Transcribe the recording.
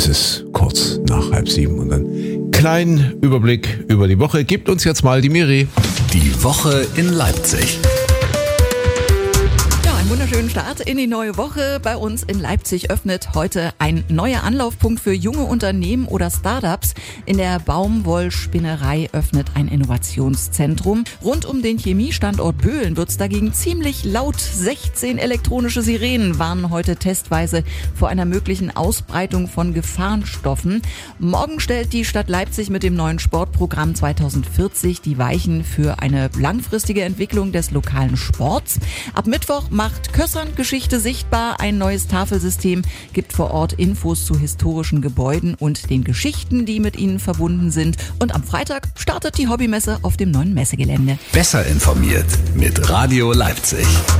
Es ist kurz nach 6:30 und einen kleinen Überblick über die Woche gibt uns jetzt mal die Miri. Die Woche in Leipzig. Wunderschönen Start in die neue Woche. Bei uns in Leipzig öffnet heute ein neuer Anlaufpunkt für junge Unternehmen oder Startups. In der Baumwollspinnerei öffnet ein Innovationszentrum. Rund um den Chemiestandort Böhlen wird's dagegen ziemlich laut. 16 elektronische Sirenen warnen heute testweise vor einer möglichen Ausbreitung von Gefahrenstoffen. Morgen stellt die Stadt Leipzig mit dem neuen Sportprogramm 2040 die Weichen für eine langfristige Entwicklung des lokalen Sports. Ab Mittwoch macht Kössern Geschichte sichtbar. Ein neues Tafelsystem gibt vor Ort Infos zu historischen Gebäuden und den Geschichten, die mit ihnen verbunden sind. Und am Freitag startet die Hobbymesse auf dem neuen Messegelände. Besser informiert mit Radio Leipzig.